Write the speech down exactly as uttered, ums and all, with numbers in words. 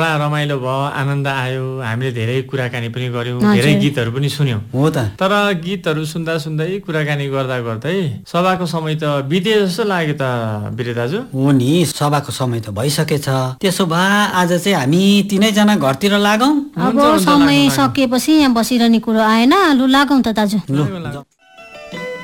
रमाइलो भयो, आनन्द आयो, हामीले धेरै कुराकानी पनि गर्यौं, धेरै गीतहरू पनि सुन्यौं। हो त। तर गीतहरू सुन्दा सुन्दै कुराकानी गर्दा गर्दै सभाको समय त बिते जस्तो लाग्यो त वीर दाजु। हो नि, सभाको समय त भइसकेछ। त्यसो भए आज चाहिँ हामी तीनैजना घरतिर लागौं। अब समय सकिएपछि यहाँ बसिरहने कुरो आएन, लु लागौं त दाजु। लु।